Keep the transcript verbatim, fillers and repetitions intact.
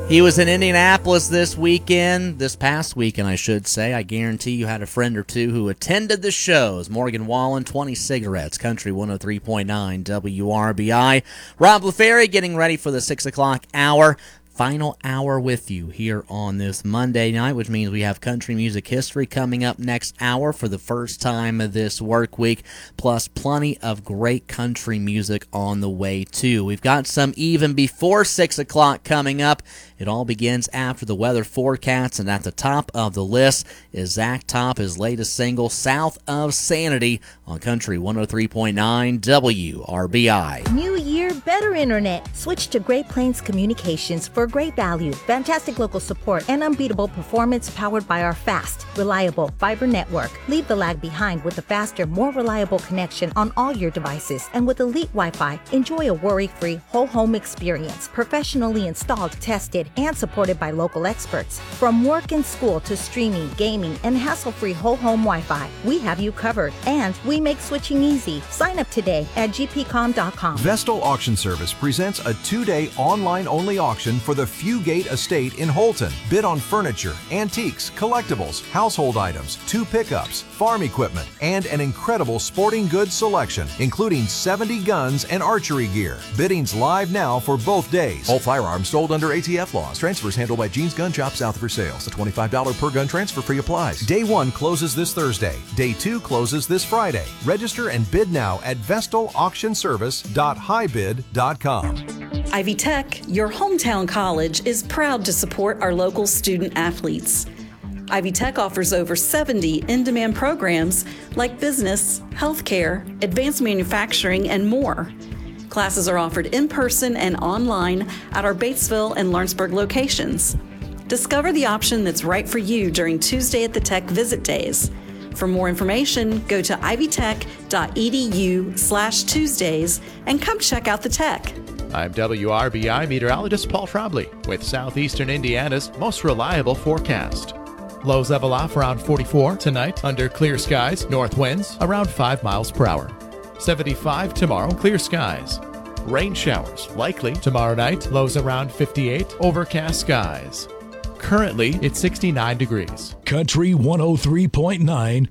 He was in Indianapolis this weekend, this past weekend, I should say. I guarantee you had a friend or two who attended the shows. Morgan Wallen, twenty Cigarettes, Country one oh three point nine W R B I. Rob LaFerry getting ready for the six o'clock hour. Final hour with you here on this Monday night, which means we have country music history coming up next hour for the first time of this work week, plus plenty of great country music on the way, too. We've got some even before six o'clock coming up. It all begins after the weather forecast, and at the top of the list is Zach Top, his latest single, South of Sanity, on Country one oh three point nine W R B I. New year, better internet. Switch to Great Plains Communications for great value, fantastic local support, and unbeatable performance powered by our fast, reliable fiber network. Leave the lag behind with a faster, more reliable connection on all your devices. And with Elite Wi-Fi, enjoy a worry-free whole home experience, professionally installed, tested, and supported by local experts. From work and school to streaming, gaming, and hassle-free whole home Wi-Fi, we have you covered. And we make switching easy. Sign up today at G P com dot com. Vestal Auction Service presents a two-day online-only auction for the Fugate Estate in Holton. Bid on furniture, antiques, collectibles, household items, two pickups, farm equipment, and an incredible sporting goods selection, including seventy guns and archery gear. Bidding's live now for both days. All firearms sold under A T F laws. Transfers handled by Jean's Gun Shop south for sales. A twenty-five dollars per gun transfer fee applies. Day one closes this Thursday. Day two closes this Friday. Register and bid now at vestal auction service dot high bid dot com. Ivy Tech, your hometown college, is proud to support our local student athletes. Ivy Tech offers over seventy in-demand programs like business, healthcare, advanced manufacturing, and more. Classes are offered in person and online at our Batesville and Lawrenceburg locations. Discover the option that's right for you during Tuesday at the Tech Visit Days. For more information, go to ivytech.edu slash Tuesdays and come check out the Tech. I'm W R B I meteorologist Paul Trombley with Southeastern Indiana's most reliable forecast. Lows level off around forty-four tonight under clear skies, north winds around five miles per hour. seventy-five tomorrow, clear skies. Rain showers likely tomorrow night, lows around fifty-eight, overcast skies. Currently, it's sixty-nine degrees. Country one oh three point nine